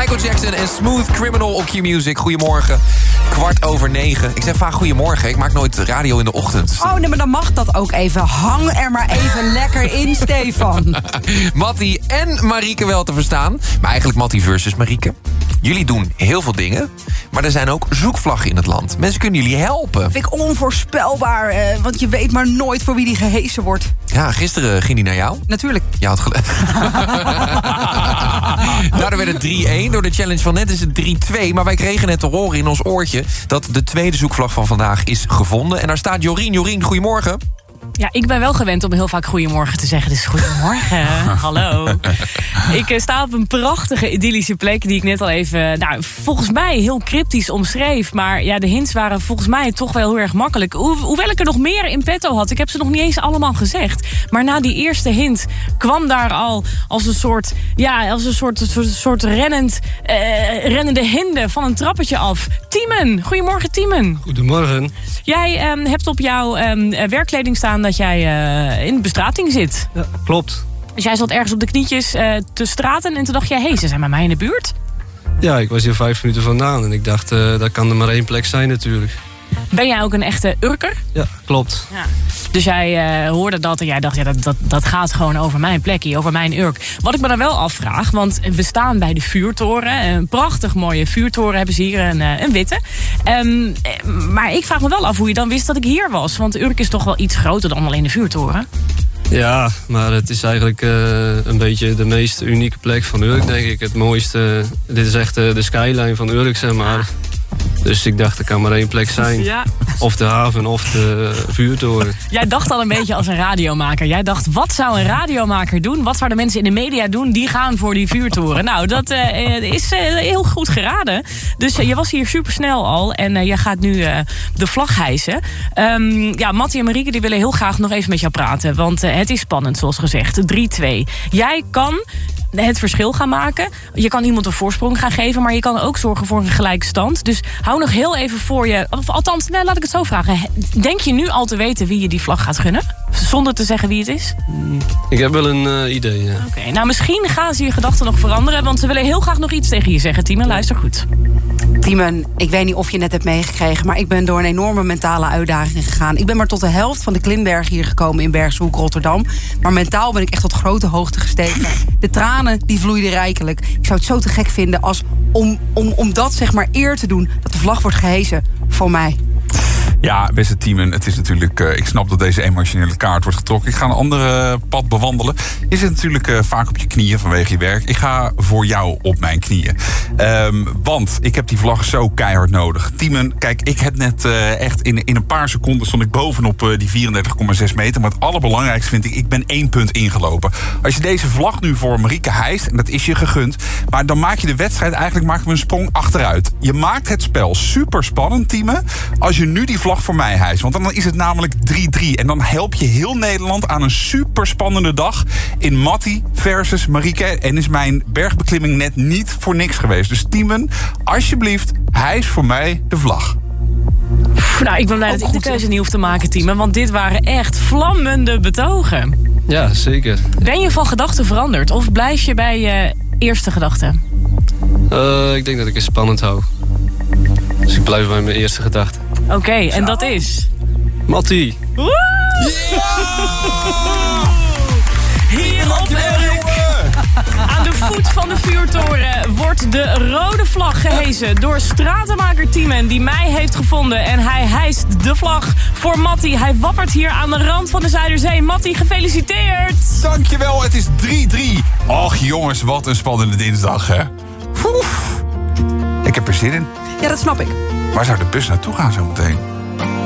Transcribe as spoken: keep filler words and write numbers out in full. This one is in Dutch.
Michael Jackson en Smooth Criminal op Q-Music. Goedemorgen, kwart over negen. Ik zeg vaak goedemorgen, ik maak nooit radio in de ochtend. Oh nee, maar dan mag dat ook even. Hang er maar even lekker in, Stefan. Mattie en Marieke wel te verstaan. Maar eigenlijk Mattie versus Marieke. Jullie doen heel veel dingen, maar er zijn ook zoekvlaggen in het land. Mensen kunnen jullie helpen. Vind ik onvoorspelbaar, eh, want je weet maar nooit voor wie die gehesen wordt. Ja, gisteren ging die naar jou. Natuurlijk. Je had gelijk. Daardoor werd het drie één. Door de challenge van net is het drie twee. Maar wij kregen net te horen in ons oortje dat de tweede zoekvlag van vandaag is gevonden. En daar staat Jorien. Jorien, goedemorgen. Ja, ik ben wel gewend om heel vaak goedemorgen te zeggen. Dus goedemorgen, hallo. Ik uh, sta op een prachtige idyllische plek die ik net al even, nou, volgens mij heel cryptisch omschreef. Maar ja, de hints waren volgens mij toch wel heel erg makkelijk. Ho- hoewel ik er nog meer in petto had. Ik heb ze nog niet eens allemaal gezegd. Maar na die eerste hint kwam daar al als een soort, ja, als een soort, soort, soort rennend, uh, rennende hinde van een trappetje af. Tiemen, goedemorgen Tiemen. Goedemorgen. Jij um, hebt op jouw um, werkkleding staan dat jij uh, in bestrating zit. Ja, klopt. Dus jij zat ergens op de knietjes uh, te straten en toen dacht je, hé, hey, ze zijn bij mij in de buurt. Ja, ik was hier vijf minuten vandaan en ik dacht, uh, dat kan er maar één plek zijn natuurlijk. Ben jij ook een echte Urker? Ja, klopt. Ja. Dus jij uh, hoorde dat en jij dacht, ja, dat, dat, dat gaat gewoon over mijn plekje, over mijn Urk. Wat ik me dan wel afvraag, want we staan bij de vuurtoren. Een prachtig mooie vuurtoren hebben ze hier, een, een witte. Um, maar ik vraag me wel af hoe je dan wist dat ik hier was. Want Urk is toch wel iets groter dan alleen de vuurtoren. Ja, maar het is eigenlijk uh, een beetje de meest unieke plek van Urk, denk ik. Het mooiste, dit is echt uh, de skyline van Urk, zeg maar. Dus ik dacht, er kan maar één plek zijn. Ja. Of de haven of de vuurtoren. Jij dacht al een beetje als een radiomaker. Jij dacht, wat zou een radiomaker doen? Wat zouden mensen in de media doen? Die gaan voor die vuurtoren. Nou, dat uh, is uh, heel goed geraden. Dus uh, je was hier supersnel al. En uh, je gaat nu uh, de vlag hijsen. Um, ja, Mattie en Marieke die willen heel graag nog even met jou praten. Want uh, het is spannend, zoals gezegd. drie twee. Jij kan het verschil gaan maken. Je kan iemand een voorsprong gaan geven, maar je kan ook zorgen voor een gelijke stand. Dus hou nog heel even voor je. Of althans, nou, laat ik het zo vragen. Denk je nu al te weten wie je die vlag gaat gunnen? Zonder te zeggen wie het is? Ik heb wel een uh, idee, ja. Oké, okay, nou misschien gaan ze je gedachten nog veranderen, want ze willen heel graag nog iets tegen je zeggen. Tiemen, luister goed. Tiemen, ik weet niet of je net hebt meegekregen, maar ik ben door een enorme mentale uitdaging gegaan. Ik ben maar tot de helft van de klimberg hier gekomen in Bergshoek, Rotterdam. Maar mentaal ben ik echt tot grote hoogte gestegen. De tranen, die vloeiden rijkelijk. Ik zou het zo te gek vinden als om, om, om dat zeg maar eer te doen, dat de vlag wordt gehesen voor mij. Ja, beste teamen, het is natuurlijk, uh, ik snap dat deze emotionele kaart wordt getrokken. Ik ga een andere pad bewandelen. Je zit natuurlijk uh, vaak op je knieën vanwege je werk. Ik ga voor jou op mijn knieën. Um, want ik heb die vlag zo keihard nodig. Teamen, kijk, ik heb net uh, echt in, in een paar seconden stond ik bovenop uh, die vierendertig komma zes meter. Maar het allerbelangrijkste vind ik, ik ben één punt ingelopen. Als je deze vlag nu voor Marieke hijst, en dat is je gegund, maar dan maak je de wedstrijd, eigenlijk maken we een sprong achteruit. Je maakt het spel super spannend, teamen, als je nu die vlag voor mij hijst. Want dan is het namelijk drie drie. En dan help je heel Nederland aan een super spannende dag in Mattie versus Marieke. En is mijn bergbeklimming net niet voor niks geweest. Dus teamen, alsjeblieft, hijs voor mij de vlag. Nou, ik ben blij dat ik de keuze niet hoef te maken, Tiemen. Want dit waren echt vlammende betogen. Ja, zeker. Ben je van gedachten veranderd? Of blijf je bij je eerste gedachte? Uh, ik denk dat ik het spannend hou. Dus ik blijf bij mijn eerste gedachte. Oké, okay, en dat is? Mattie. Woe! Hier op Urk, aan de voet van de vuurtoren, wordt de rode vlag gehesen door stratenmaker Tiemen, die mij heeft gevonden. En hij hijst de vlag voor Mattie. Hij wappert hier aan de rand van de Zuiderzee. Mattie, gefeliciteerd! Dankjewel, het is drie drie. Och jongens, wat een spannende dinsdag, hè? Oef. Ik heb er zin in. Ja, dat snap ik. Waar zou de bus naartoe gaan zometeen?